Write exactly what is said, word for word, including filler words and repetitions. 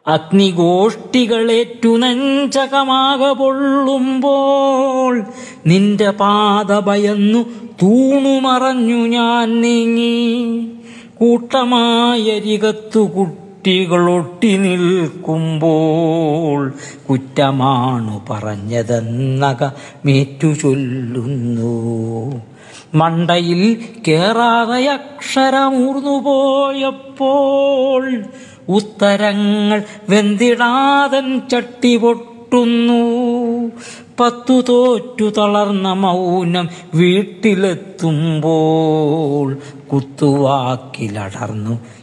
അഗ്നിഗോഷ്ഠികളേറ്റു നെഞ്ചകമാക പൊള്ളുമ്പോൾ നിന്റെ പാത ഭയന്നു തൂണുമറഞ്ഞു ഞാൻ നീങ്ങി. കൂട്ടമായരികത്തു കുട്ടികളൊട്ടി നിൽക്കുമ്പോൾ കുറ്റമാണു പറഞ്ഞതെന്നക മേറ്റു ചൊല്ലുന്നു. മണ്ടയിൽ കേറാതെ അക്ഷരമൂർന്നുപോയപ്പോൾ ഉത്തരങ്ങൾ വെന്തിടാതൻ ചട്ടി പൊട്ടുന്നു. പത്തു തോറ്റു തളർന്ന മൗനം വീട്ടിലെത്തുമ്പോൾ കുത്തുവാക്കിലടർന്നു